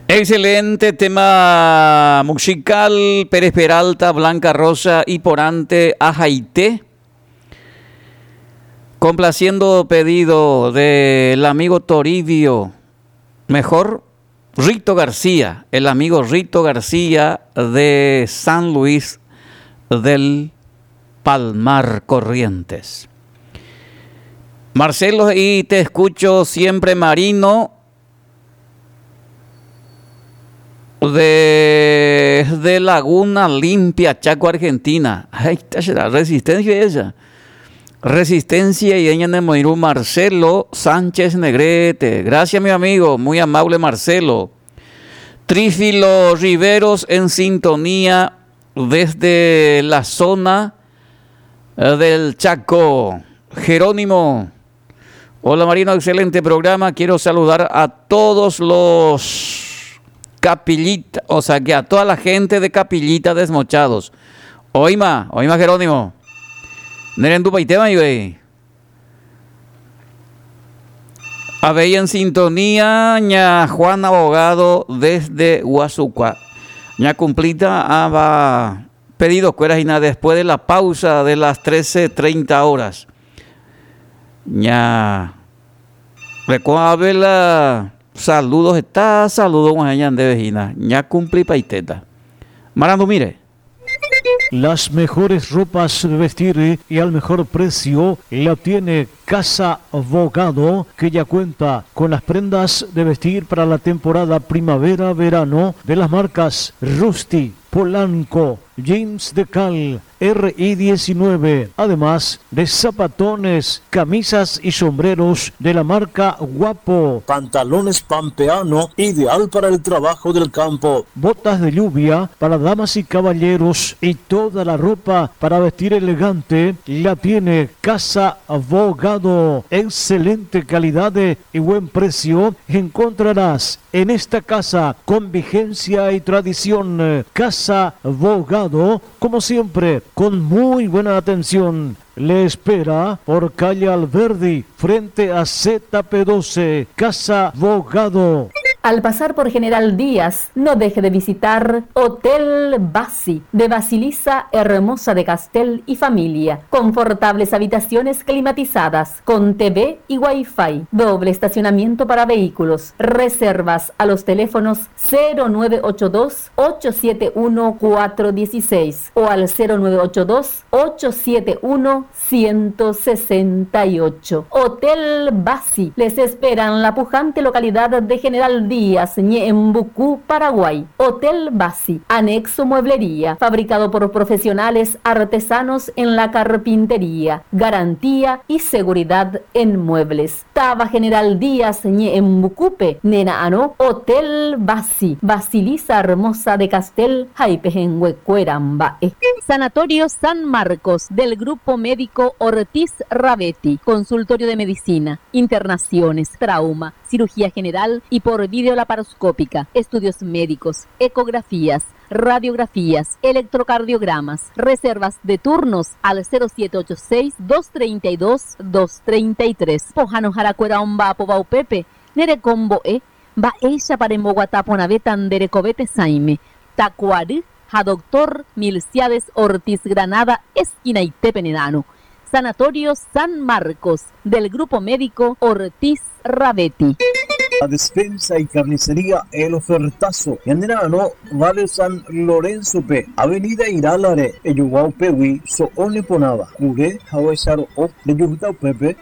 Excelente tema musical. Pérez Peralta, Blanca Rosa y Porante Ajaité. Complaciendo pedido del amigo Toribio. Mejor Rito García, el amigo Rito García de San Luis del Palmar, Corrientes. Marcelo, y te escucho siempre, Marino, desde Laguna Limpia, Chaco, Argentina. Ahí está la resistencia ella. Resistencia y ella de Moirú, Marcelo Sánchez Negrete. Gracias, mi amigo, muy amable Marcelo. Trífilo Riveros en sintonía desde la zona del Chaco. Jerónimo. Hola Marino, excelente programa. Quiero saludar a todos los Capillita, o sea que a toda la gente de Capillita Desmochados. Oima Jerónimo. Nerendupa y tema, y en sintonía, ña Juan Abogado desde Huazuca. ña cumplita aba pedido cueras y nada después de la pausa de las 13:30 horas. ña recuábela saludos saludos allá de vecina. ña cumpli paiteta. Marando, mire. Las mejores ropas de vestir y al mejor precio la tiene Casa Bogado, que ya cuenta con las prendas de vestir para la temporada primavera-verano de las marcas Rusty, Polanco, Jeans de Cal, RI19, además de zapatones, camisas y sombreros de la marca Guapo, pantalones pampeano, ideal para el trabajo del campo, botas de lluvia para damas y caballeros y toda la ropa para vestir elegante la tiene Casa Bogado. Excelente calidad y buen precio encontrarás en esta casa con vigencia y tradición. Casa Bogado, como siempre, con muy buena atención. Le espera por calle Alberdi, frente a ZP12, Casa Bogado. Al pasar por General Díaz, no deje de visitar Hotel Basi, de Basilisa Hermosa de Castel y familia. Confortables habitaciones climatizadas, con TV y Wi-Fi. Doble estacionamiento para vehículos. Reservas a los teléfonos 0982-871-416 o al 0982-871-168. Hotel Basi. Les esperan la pujante localidad de General Díaz, Ñeembucú, Paraguay. Hotel Basi, anexo mueblería, fabricado por profesionales artesanos en la carpintería, garantía y seguridad en muebles. Taba General Díaz, Ñeembucupe, Nenaano, Hotel Basi, Basilisa Hermosa de Castel, Jaipejenhuecuerambae. Sanatorio San Marcos, del Grupo Médico Ortiz Ravetti, consultorio de medicina, internaciones, trauma, cirugía general y por videolaparoscópica, estudios médicos, ecografías, radiografías, electrocardiogramas, reservas de turnos al 0786-232-233. Pojano Jaracuera Omba Pobaupepe, Nerecombo va ella para Emboguataponavetan Derecovete Saime, Tacuari, a doctor Milciades Ortiz Granada, esquina Itepenenano. Sanatorio San Marcos, del Grupo Médico Ortiz Ravetti. La despensa y carnicería El Ofertazo, Yanderano, Barrio San Lorenzo P, Avenida Irálare, Eyuguao Pewi, Soone Ponaba, Cure, Hawesaro O, de Yubitao Pepe,